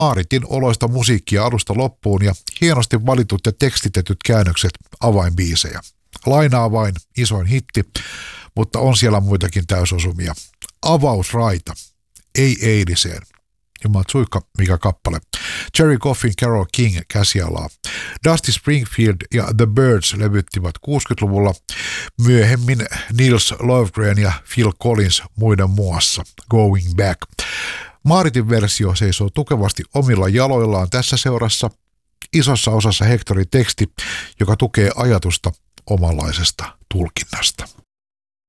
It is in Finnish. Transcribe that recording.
Maaritin oloista musiikkia alusta loppuun ja hienosti valitut ja tekstitetyt käännökset avainbiisejä. Lainaa vain isoin hitti, mutta on siellä muitakin täysosumia. Avausraita, ei eiliseen. Jumalat suikka, mikä kappale. Jerry Coffin, Carole King käsialaa. Dusty Springfield ja The Byrds levyttivät 60-luvulla. Myöhemmin Nils Lofgren ja Phil Collins muiden muassa. Going Back. Maaritin versio seisoo tukevasti omilla jaloillaan tässä seurassa. Isossa osassa Hectorin teksti, joka tukee ajatusta omanlaisesta tulkinnasta.